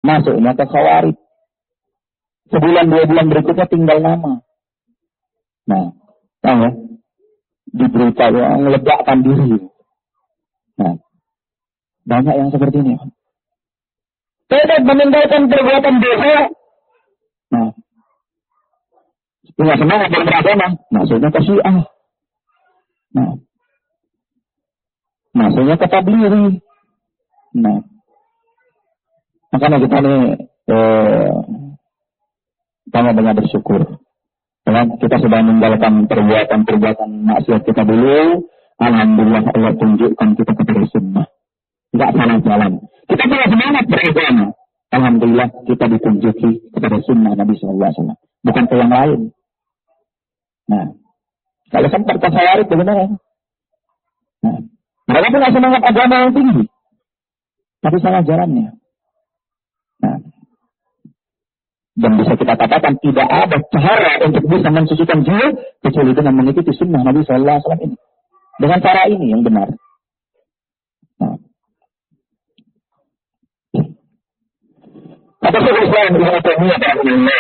masuknya ke Khawarij. Sebulan 2 bulan berikutnya tinggal nama. Nah, tahu ya? Di berita yang meledakkan diri. Nah, banyak yang seperti ini. Tidak meninggalkan perbuatan dosa. Nah, punya semangat dan beragama, maksudnya ke Syiah. Nah, maksudnya ke Tablighi. Nah, makanya kita ini banyak bersyukur. Karena kita sudah meninggalkan perbuatan maksiat kita dulu. Alhamdulillah Allah tunjukkan kita kepada sunnah. Tidak salah jalan. Kita punya semangat beragama. Alhamdulillah kita ditunjuki kepada sunnah Nabi SAW. Bukan ke yang lain. Nah, kalau sempat ke Khawarij bagaimana? Nah, mereka punya semangat agama yang tinggi. Tapi salah jalannya. Nah, dan bisa kita katakan tidak ada cara untuk bisa mensucikan jiwa kecuali dengan mengikuti sunnah Nabi SAW ini. Dengan cara ini yang benar. Nah, kata Syekh Islam Ibnu Taimiyah rahimahullah,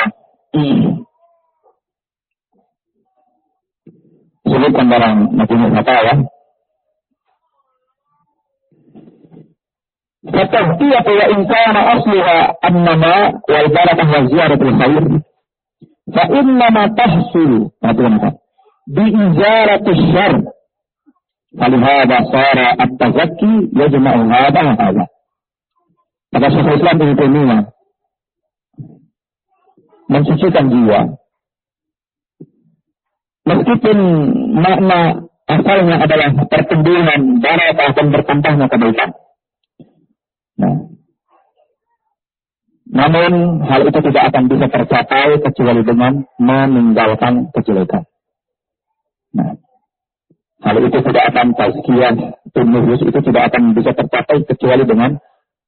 sebutkan dalam Majmu' Fatawa, فتغطية وإن كان أصلها النماء والبركة وزيادة الخير فإنما تحصل بإزالة الشر فلهذا صار التزكي يجمع هذا وهذا. Kata Syekh Islam Ibnu Taimiyah, mensucikan jiwa meskipun makna asalnya adalah pertumbuhan barakah dan bertambahnya kebaikan. Nah, namun hal itu tidak akan bisa tercapai kecuali dengan meninggalkan kejelekan. Nah, hal itu tidak akan tazkiyah nufus itu tidak akan bisa tercapai kecuali dengan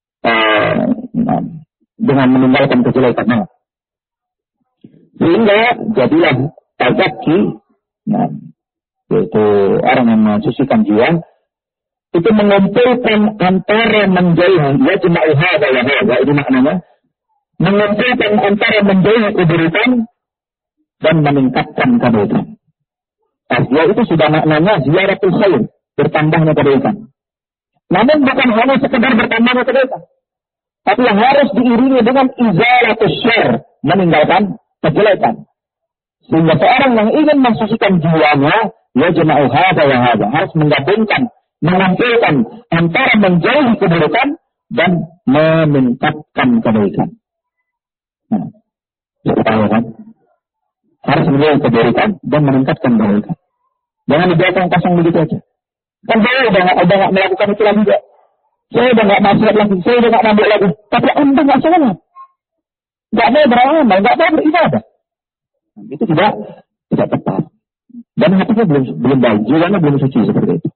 meninggalkan kejelekan. Nah, sehingga jadilah tazakki, yaitu orang yang mensucikan jiwa, itu mengumpulkan antara menjauhi yajma'u hadza wa hadza, itu maknanya mengumpulkan antara menjauhi keburukan dan meningkatkan kebaikan. Artinya itu sudah maknanya ziyaratul khair, bertambahnya kebaikan. Namun bukan hanya sekedar bertambahnya kebaikan, tapi yang harus diiringi dengan izalatus syarr, meninggalkan kejelekan. Sehingga seorang yang ingin mensucikan jiwanya yajma'u hadza wa hadza, harus menggabungkan, mengumpulkan antara menjauhi keburukan dan meningkatkan kebaikan. Nah, kita tahu kan? Harus menjauhi keburukan dan meningkatkan kebaikan. Jangan dibiarkan kosong begitu aja. Kan saya udah nggak melakukan itu lagi, Pak. Saya udah nggak maksiat lagi, saya udah nggak nambah lagi. Tapi Anda nggak sholat, nggak mau beramal, nggak mau beribadah. Itu tidak tepat. Dan hatinya belum baik, jiwanya belum suci seperti itu.